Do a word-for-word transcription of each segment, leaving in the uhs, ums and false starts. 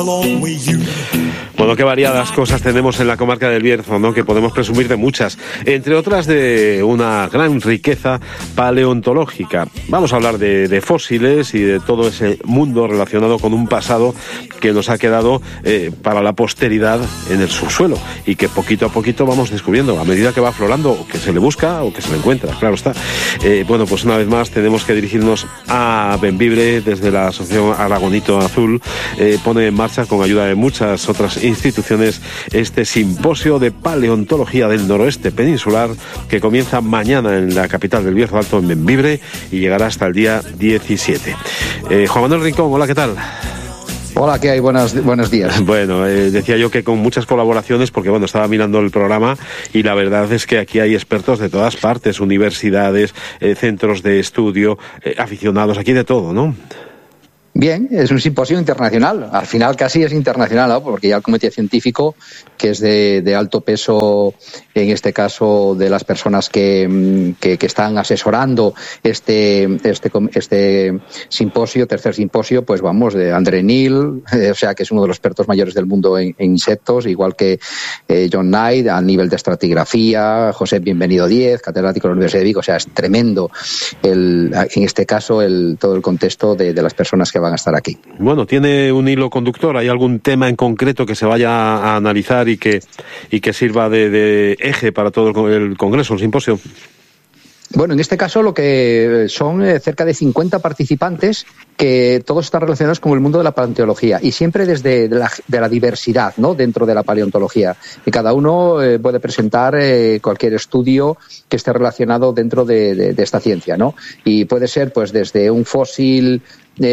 Bueno, qué variadas cosas tenemos en la comarca del Bierzo, ¿no? Que podemos presumir de muchas, entre otras de una gran riqueza paleontológica. Vamos a hablar de, de fósiles y de todo ese mundo relacionado con un pasado que nos ha quedado eh, para la posteridad en el subsuelo y que poquito a poquito vamos descubriendo a medida que va aflorando, o que se le busca o que se le encuentra, claro está. Eh, bueno, pues una vez más tenemos que dirigirnos a Bembibre desde la Asociación Aragonito Azul. Eh, pone en marcha, con ayuda de muchas otras instituciones, este simposio de paleontología del noroeste peninsular que comienza mañana en la capital del Bierzo Alto, en Bembibre, y llegará hasta el día diecisiete. Eh, Juan Manuel Rincón, hola, ¿qué tal? Hola, ¿qué hay? Buenos, buenos días. Bueno, eh, decía yo que con muchas colaboraciones, porque bueno, estaba mirando el programa y la verdad es que aquí hay expertos de todas partes, universidades, eh, centros de estudio, eh, aficionados, aquí de todo, ¿no? Bien, es un simposio internacional. Al final casi es internacional, ¿no? Porque ya el comité científico, que es de, de alto peso, en este caso de las personas que, que, que están asesorando este, este, este simposio, tercer simposio, pues vamos, de André Neil, eh, o sea que es uno de los expertos mayores del mundo en, en insectos, igual que eh, John Knight a nivel de estratigrafía, José Bienvenido Díez, catedrático de la Universidad de Vigo. O sea, es tremendo el, en este caso el, todo el contexto de, de las personas que van a estar aquí. Bueno, ¿tiene un hilo conductor? ¿Hay algún tema en concreto que se vaya a analizar y que, y que sirva de, de eje para todo el congreso, el simposio? Bueno, en este caso lo que son eh, cerca de cincuenta participantes que todos están relacionados con el mundo de la paleontología y siempre desde de la, de la diversidad, ¿no?, dentro de la paleontología. Y cada uno eh, puede presentar eh, cualquier estudio que esté relacionado dentro de, de, de esta ciencia, ¿no? Y puede ser pues desde un fósil,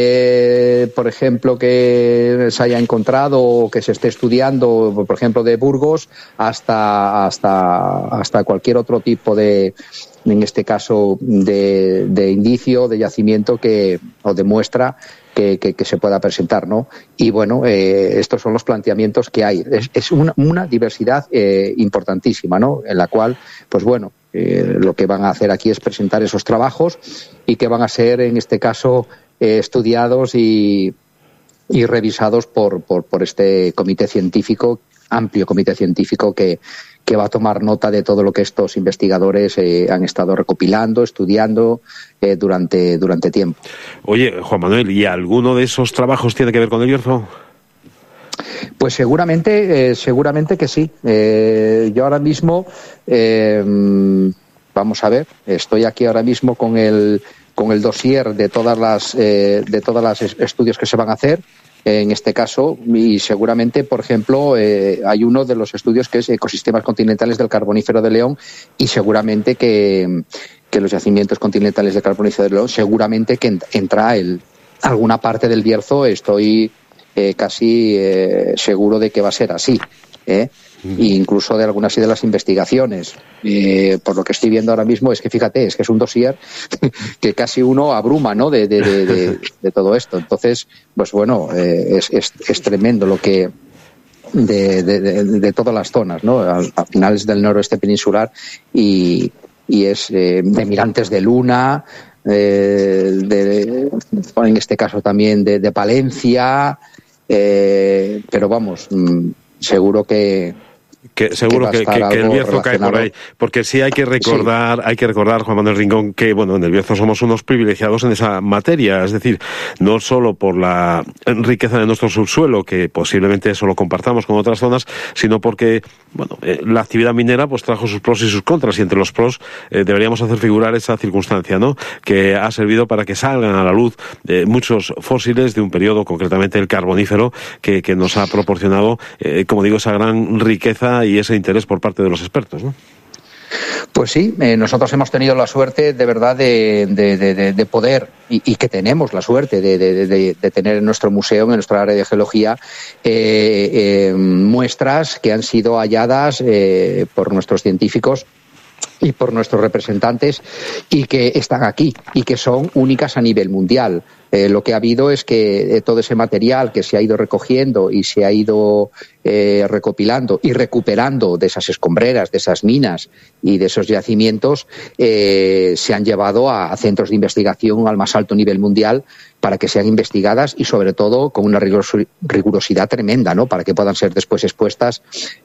Eh, por ejemplo, que se haya encontrado o que se esté estudiando, por ejemplo, de Burgos, hasta hasta hasta cualquier otro tipo de, en este caso, de, de indicio, de yacimiento que o de muestra que, que, que se pueda presentar, ¿no? Y bueno, eh, estos son los planteamientos que hay. Es, es una, una diversidad eh, importantísima, ¿no? En la cual, pues bueno, eh, lo que van a hacer aquí es presentar esos trabajos y que van a ser, en este caso, Eh, estudiados y, y revisados por, por, por este comité científico, amplio comité científico que, que va a tomar nota de todo lo que estos investigadores eh, han estado recopilando, estudiando eh, durante, durante tiempo. Oye, Juan Manuel, ¿y alguno de esos trabajos tiene que ver con el Bierzo? Pues seguramente, eh, seguramente que sí. Eh, yo ahora mismo, eh, vamos a ver, estoy aquí ahora mismo con el con el dossier de todas las eh, de todas las estudios que se van a hacer en este caso, y seguramente, por ejemplo, eh, hay uno de los estudios que es ecosistemas continentales del Carbonífero de León, y seguramente que, que los yacimientos continentales del Carbonífero de León, seguramente que entra el, alguna parte del Bierzo. Estoy eh, casi eh, seguro de que va a ser así, ¿eh? E incluso de algunas de las investigaciones. Eh, por lo que estoy viendo ahora mismo, es que fíjate, es que es un dossier que casi uno abruma, ¿no?, de, de, de, de, de todo esto. Entonces, pues bueno, eh, es, es, es tremendo lo que de, de, de, de todas las zonas, ¿no? Al, a finales del noroeste peninsular, y, y es eh, de Mirantes de Luna, eh, de, en este caso también de, de Palencia, eh, pero vamos, seguro que Que seguro que, que, que, que el Bierzo cae por ahí, porque sí hay que recordar, sí. hay que recordar, Juan Manuel Rincón, que bueno, en el Bierzo somos unos privilegiados en esa materia, es decir, no solo por la riqueza de nuestro subsuelo, que posiblemente eso lo compartamos con otras zonas, sino porque, bueno, eh, la actividad minera pues trajo sus pros y sus contras, y entre los pros eh, deberíamos hacer figurar esa circunstancia, ¿no?, que ha servido para que salgan a la luz eh, muchos fósiles de un periodo, concretamente el Carbonífero, que, que nos ha proporcionado, eh, como digo, esa gran riqueza y ese interés por parte de los expertos, ¿no? Pues sí, eh, nosotros hemos tenido la suerte de verdad de, de, de, de poder, y, y que tenemos la suerte de, de, de, de tener en nuestro museo, en nuestra área de geología, eh, eh, muestras que han sido halladas eh, por nuestros científicos y por nuestros representantes, y que están aquí y que son únicas a nivel mundial. Eh, lo que ha habido es que eh, todo ese material que se ha ido recogiendo y se ha ido eh, recopilando y recuperando de esas escombreras, de esas minas y de esos yacimientos, eh, se han llevado a, a centros de investigación al más alto nivel mundial para que sean investigadas y, sobre todo, con una rigurosidad tremenda, ¿no? Para que puedan ser después expuestas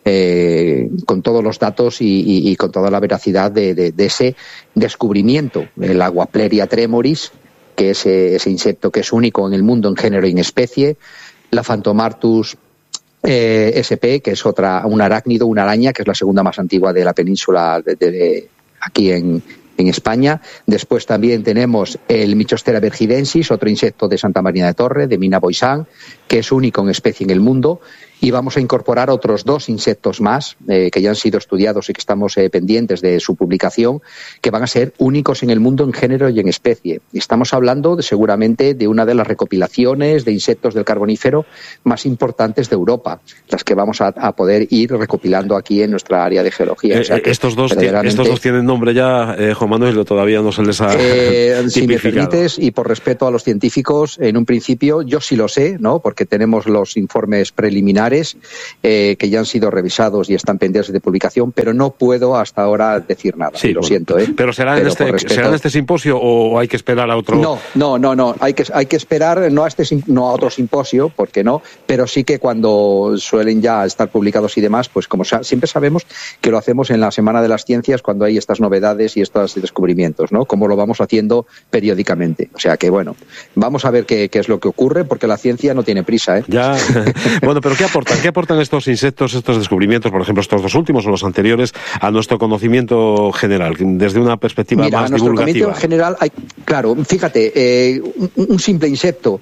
eh, con todos los datos y, y, y con toda la veracidad de, de, de ese descubrimiento. El Aguapleria tremoris, que es ese insecto que es único en el mundo en género y en especie, la Phantomartus eh, sp, que es otra, un arácnido, una araña, que es la segunda más antigua de la península de, de, de, aquí en en España. Después también tenemos el Mycostera virgidensis, otro insecto de Santa María de Torre, de Mina Boisán, que es único en especie en el mundo. Y vamos a incorporar otros dos insectos más eh, que ya han sido estudiados y que estamos eh, pendientes de su publicación, que van a ser únicos en el mundo en género y en especie. Estamos hablando de, seguramente de una de las recopilaciones de insectos del Carbonífero más importantes de Europa, las que vamos a, a poder ir recopilando aquí en nuestra área de geología. Eh, o sea que estos, dos, verdaderamente... estos dos tienen nombre ya, eh, Juan Manuel, o todavía no se les ha eh, tipificado. Si me permites, y por respeto a los científicos, en un principio yo sí lo sé, ¿no? Porque tenemos los informes preliminares Eh, que ya han sido revisados y están pendientes de publicación, pero no puedo hasta ahora decir nada. Sí, lo bueno, siento. ¿eh? ¿Pero será, pero en este, respeto... ¿será en este simposio o hay que esperar a otro? No, no, no, no. Hay que, hay que esperar no a, este, no a otro simposio, porque no, pero sí que cuando suelen ya estar publicados y demás, pues como siempre sabemos que lo hacemos en la Semana de las Ciencias cuando hay estas novedades y estos descubrimientos, ¿no? Como lo vamos haciendo periódicamente. O sea que, bueno, vamos a ver qué, qué es lo que ocurre, porque la ciencia no tiene prisa, ¿eh? Ya. Bueno, pero ¿qué aporta? ¿Qué aportan estos insectos, estos descubrimientos, por ejemplo, estos dos últimos o los anteriores, a nuestro conocimiento general, desde una perspectiva Mira, más a nuestro divulgativa? Conocimiento general, hay, claro, fíjate, eh, un, un simple insecto,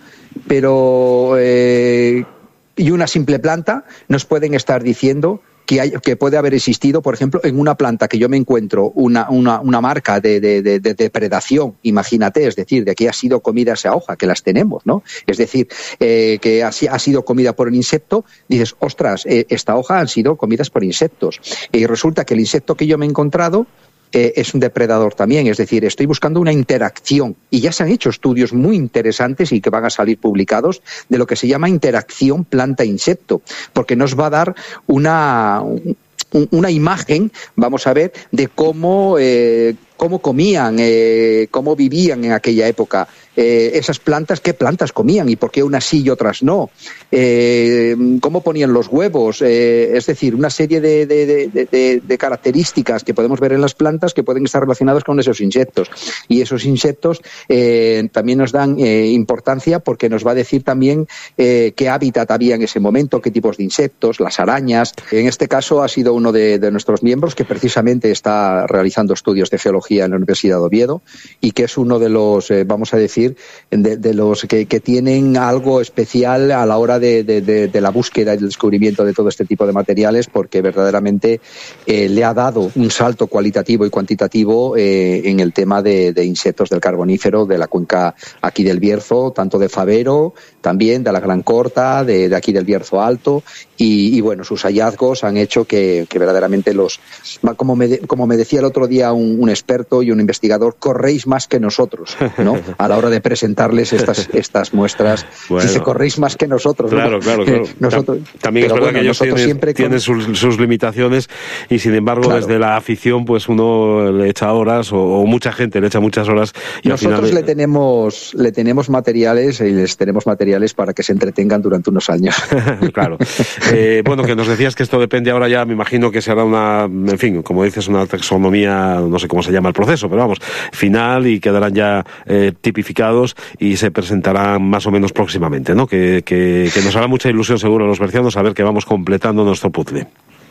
pero eh, y una simple planta nos pueden estar diciendo que, hay, que puede haber existido, por ejemplo, en una planta que yo me encuentro una, una, una marca de, de, de, de depredación, imagínate, es decir, de que ha sido comida esa hoja, que las tenemos, ¿no? Es decir, eh, que ha, ha sido comida por un insecto, dices, ostras, eh, esta hoja han sido comidas por insectos. Y resulta que el insecto que yo me he encontrado Eh, es un depredador también, es decir, estoy buscando una interacción y ya se han hecho estudios muy interesantes y que van a salir publicados de lo que se llama interacción planta-insecto, porque nos va a dar una, una imagen, vamos a ver, de cómo, eh, cómo comían, eh, cómo vivían en aquella época. Eh, esas plantas, qué plantas comían y por qué unas sí y otras no, eh, cómo ponían los huevos, eh, es decir, una serie de, de, de, de, de características que podemos ver en las plantas que pueden estar relacionadas con esos insectos. Y esos insectos eh, también nos dan eh, importancia porque nos va a decir también eh, qué hábitat había en ese momento, qué tipos de insectos, las arañas. En este caso ha sido uno de, de nuestros miembros que precisamente está realizando estudios de geología en la Universidad de Oviedo y que es uno de los, eh, vamos a decir, De, de los que, que tienen algo especial a la hora de, de, de, de la búsqueda y del descubrimiento de todo este tipo de materiales, porque verdaderamente eh, le ha dado un salto cualitativo y cuantitativo eh, en el tema de, de insectos del Carbonífero, de la cuenca aquí del Bierzo, tanto de Favero, también de la Gran Corta, de, de aquí del Bierzo Alto, y, y bueno, sus hallazgos han hecho que, que verdaderamente los, como me, como me decía el otro día un, un experto y un investigador, corréis más que nosotros, ¿no? A la hora de presentarles estas estas muestras, bueno, si se corréis más que nosotros, claro, ¿no? claro, claro. Nosotros, también es verdad bueno, que ellos tienen, siempre tienen con... sus, sus limitaciones y sin embargo claro. desde la afición pues uno le echa horas o, o mucha gente le echa muchas horas y nosotros al final... le tenemos le tenemos materiales y les tenemos materiales para que se entretengan durante unos años. Claro. Eh, bueno, que nos decías que esto depende ahora ya, me imagino que será una, en fin, como dices, una taxonomía, no sé cómo se llama el proceso, pero vamos, final y quedarán ya eh, tipificados y se presentarán más o menos próximamente, ¿no? Que, que, que nos hará mucha ilusión seguro a los bercianos saber que vamos completando nuestro puzzle.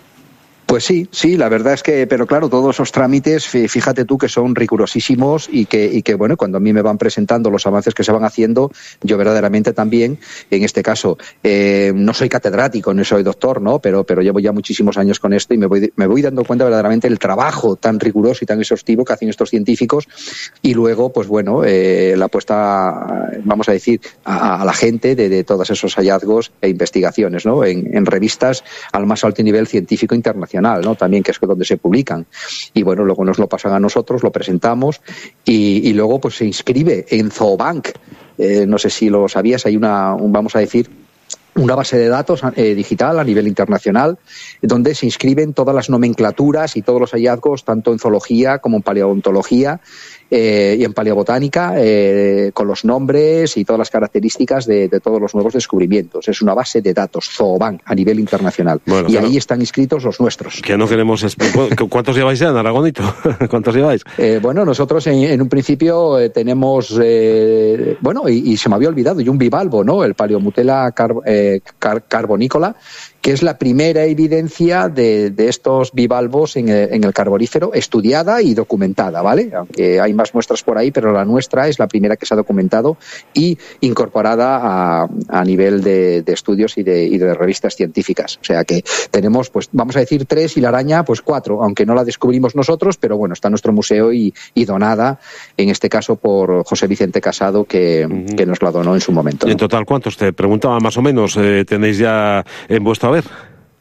Pues sí, sí, la verdad es que, pero claro, todos esos trámites, fíjate tú que son rigurosísimos y que, y que bueno, cuando a mí me van presentando los avances que se van haciendo, yo verdaderamente también, en este caso, eh, no soy catedrático, no soy doctor, ¿no? Pero, pero llevo ya muchísimos años con esto y me voy, me voy dando cuenta verdaderamente del trabajo tan riguroso y tan exhaustivo que hacen estos científicos y luego, pues bueno, eh, la puesta, vamos a decir, a, a la gente de, de todos esos hallazgos e investigaciones, ¿no? En, en revistas al más alto nivel científico internacional, ¿no? También, que es donde se publican. Y bueno, luego nos lo pasan a nosotros, lo presentamos y, y luego pues se inscribe en Zoobank eh, no sé si lo sabías, hay una, un, vamos a decir, una base de datos eh, digital a nivel internacional donde se inscriben todas las nomenclaturas y todos los hallazgos, tanto en zoología como en paleontología eh, y en paleobotánica, eh, con los nombres y todas las características de, de todos los nuevos descubrimientos. Es una base de datos, Zoobank, a nivel internacional. Bueno, y ahí no, están inscritos los nuestros. Que no queremos... ¿Cuántos lleváis ya en Aragonito? ¿Cuántos lleváis? Eh, bueno, nosotros en, en un principio eh, tenemos... Eh, bueno, y, y se me había olvidado, y un bivalvo, ¿no? El Paleomutela car, eh, car, carbonícola, que es la primera evidencia de, de estos bivalvos en el, en el Carbonífero, estudiada y documentada, ¿vale? Aunque hay más muestras por ahí, pero la nuestra es la primera que se ha documentado y incorporada a, a nivel de, de estudios y de, y de revistas científicas. O sea que tenemos, pues, vamos a decir tres y la araña, pues cuatro, aunque no la descubrimos nosotros, pero bueno, está en nuestro museo y, y donada, en este caso por José Vicente Casado, que, uh-huh. que nos la donó en su momento, ¿no? ¿Y en total cuántos? Te preguntaba más o menos, eh, tenéis ya en vuestra ver?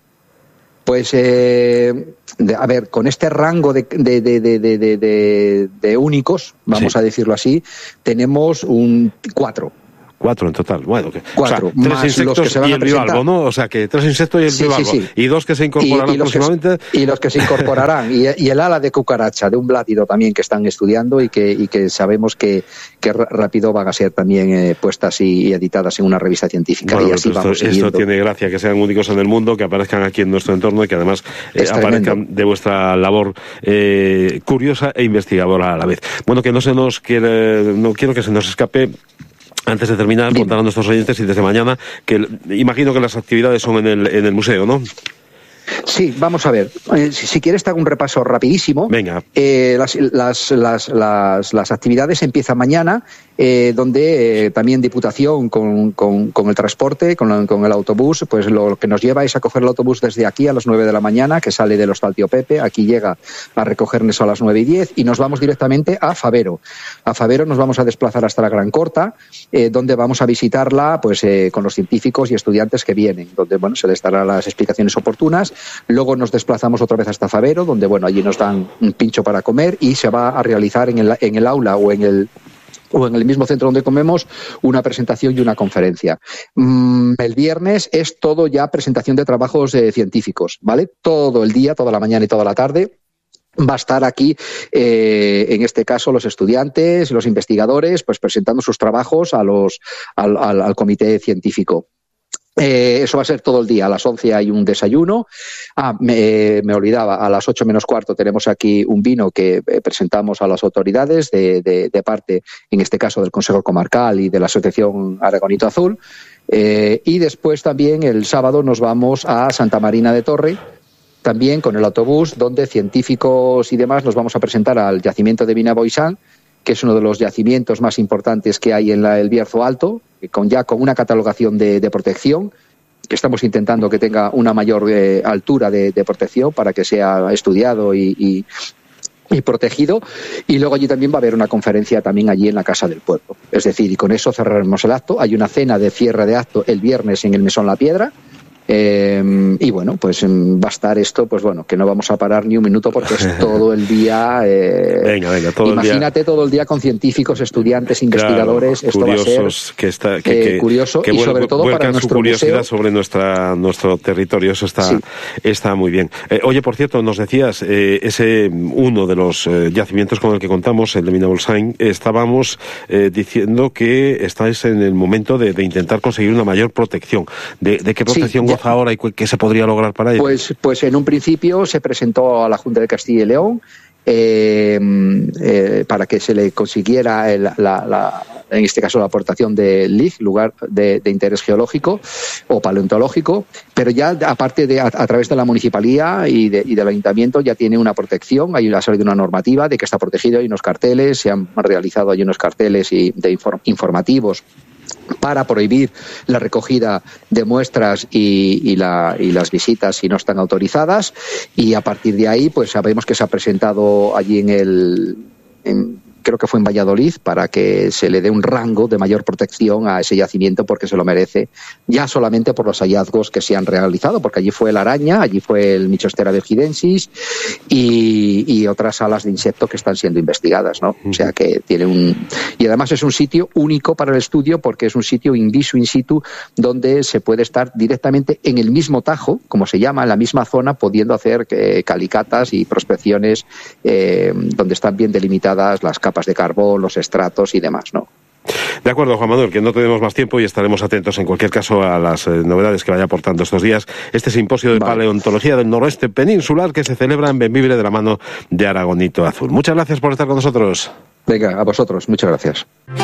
Pues, eh, de, a ver, con este rango de, de, de, de, de, de, de únicos, vamos sí. a decirlo así, tenemos un cuatro. Cuatro en total. Bueno, que, Cuatro, o sea, tres más insectos los que se van y a el bivalvo, ¿no? O sea, que tres insectos y el sí, bivalvo. Sí, sí. Y dos que se incorporarán y, y próximamente. Que, y los que se incorporarán. y, y el ala de cucaracha, de un blátido también que están estudiando y que, y que sabemos que, que rápido van a ser también eh, puestas y, y editadas en una revista científica. Bueno, y así esto, vamos esto tiene gracia, que sean únicos en el mundo, que aparezcan aquí en nuestro entorno y que además eh, aparezcan de vuestra labor eh, curiosa e investigadora a la vez. Bueno, que no se nos quiere, no quiero que se nos escape. Antes de terminar, contar a nuestros oyentes y desde mañana, que imagino que las actividades son en el, en el museo, ¿no? Sí, vamos a ver. Eh, si, si quieres te hago un repaso rapidísimo. Venga. Eh, las, las, las, las, las actividades empiezan mañana, eh, donde eh, también Diputación con, con, con el transporte, con, con el autobús, pues lo que nos lleva es a coger el autobús desde aquí a las nueve de la mañana, que sale del Hostal Tío Pepe, aquí llega a recogernos a las nueve y diez y nos vamos directamente a Favero. A Favero nos vamos a desplazar hasta la Gran Corta, eh, donde vamos a visitarla pues eh, con los científicos y estudiantes que vienen, donde bueno se les dará las explicaciones oportunas. Luego nos desplazamos otra vez hasta Favero, donde bueno allí nos dan un pincho para comer y se va a realizar en el, en el aula o en el o en el mismo centro donde comemos, una presentación y una conferencia. Mm, el viernes es todo ya presentación de trabajos eh, científicos, ¿vale? Todo el día, toda la mañana y toda la tarde. Va a estar aquí, eh, en este caso, los estudiantes, los investigadores, pues presentando sus trabajos a los, al, al, al comité científico. Eh, eso va a ser todo el día. A las once hay un desayuno. Ah, me, me olvidaba, a las ocho menos cuarto tenemos aquí un vino que eh, presentamos a las autoridades de, de, de parte, en este caso, del Consejo Comarcal y de la Asociación Aragonito Azul. Eh, y después también el sábado nos vamos a Santa Marina de Torre, también con el autobús, donde científicos y demás nos vamos a presentar al yacimiento de Vinaboisán, que es uno de los yacimientos más importantes que hay en la, el Bierzo Alto, con ya con una catalogación de, de protección, que estamos intentando que tenga una mayor eh, altura de, de protección para que sea estudiado y, y, y protegido. Y luego allí también va a haber una conferencia también allí en la Casa del Pueblo. Es decir, y con eso cerraremos el acto. Hay una cena de cierre de acto el viernes en el Mesón La Piedra. Eh, y bueno, pues va a estar esto, pues bueno, que no vamos a parar ni un minuto porque es todo el día. Eh, venga, venga, todo imagínate el día. todo el día con científicos, estudiantes, investigadores. Claro, esto va a ser que está, que, que, eh, curioso que y vuelca, sobre todo para nuestro su curiosidad museo. sobre nuestra nuestro territorio. Eso está, sí. está muy bien. Eh, oye, por cierto, nos decías eh, ese uno de los eh, yacimientos con el que contamos, el de Vinabolsán, estábamos eh, diciendo que estáis en el momento de, de intentar conseguir una mayor protección. ¿De, de qué protección sí, goza ahora y qué se podría lograr para ello? Pues, pues en un principio se presentó a la Junta de Castilla y León eh, eh, para que se le consiguiera el, la, la, en este caso la aportación del L I G, lugar de, de interés geológico o paleontológico, pero ya aparte de a, a través de la municipalía y, de, y del ayuntamiento ya tiene una protección, hay ha salido una normativa de que está protegido, hay unos carteles, se han realizado hay unos carteles y de inform, informativos para prohibir la recogida de muestras y, y, la, y las visitas si no están autorizadas, y a partir de ahí pues sabemos que se ha presentado allí en el en, creo que fue en Valladolid, para que se le dé un rango de mayor protección a ese yacimiento, porque se lo merece, ya solamente por los hallazgos que se han realizado, porque allí fue la araña, allí fue el Mycostera virgidensis y, y otras alas de insecto que están siendo investigadas, ¿no? O sea que tiene un... Y además es un sitio único para el estudio, porque es un sitio in visu, in situ, donde se puede estar directamente en el mismo tajo, como se llama, en la misma zona, pudiendo hacer eh, calicatas y prospecciones eh, donde están bien delimitadas las capas de carbón, los estratos y demás, ¿no? De acuerdo, Juan Manuel, que no tenemos más tiempo y estaremos atentos en cualquier caso a las eh, novedades que vaya aportando estos días este simposio de vale. paleontología del noroeste peninsular que se celebra en Bembibre de la mano de Aragonito Azul. Muchas gracias por estar con nosotros. Venga, a vosotros, muchas gracias.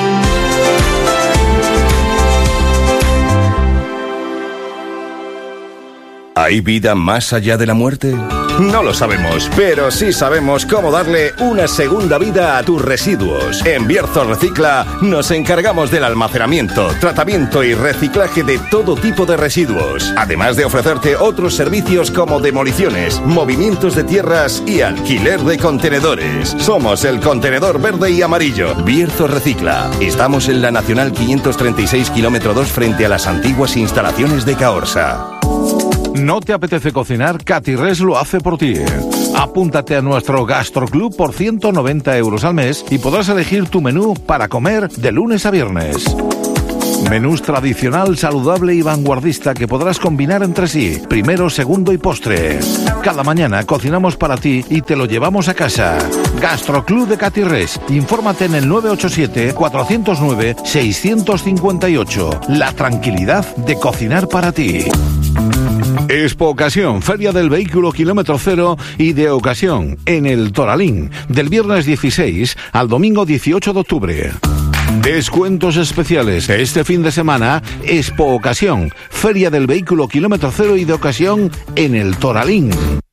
¿Hay vida más allá de la muerte? No lo sabemos, pero sí sabemos cómo darle una segunda vida a tus residuos. En Bierzo Recicla nos encargamos del almacenamiento, tratamiento y reciclaje de todo tipo de residuos, además de ofrecerte otros servicios como demoliciones, movimientos de tierras y alquiler de contenedores. Somos el contenedor verde y amarillo. Bierzo Recicla. Estamos en la Nacional quinientos treinta y seis, kilómetro dos, frente a las antiguas instalaciones de Caorsa. ¿No te apetece cocinar? Catirres lo hace por ti. Apúntate a nuestro Gastroclub por ciento noventa euros al mes y podrás elegir tu menú para comer de lunes a viernes. Menús tradicional, saludable y vanguardista que podrás combinar entre sí, primero, segundo y postre. Cada mañana cocinamos para ti y te lo llevamos a casa. Gastroclub de Catirres. Infórmate en el nueve ocho siete, cuatro cero nueve, seis cinco ocho. La tranquilidad de cocinar para ti. Expo Ocasión, Feria del Vehículo Kilómetro Cero y de Ocasión, en el Toralín, del viernes dieciséis al domingo dieciocho de octubre. Descuentos especiales este fin de semana, Expo Ocasión, Feria del Vehículo Kilómetro Cero y de Ocasión en el Toralín.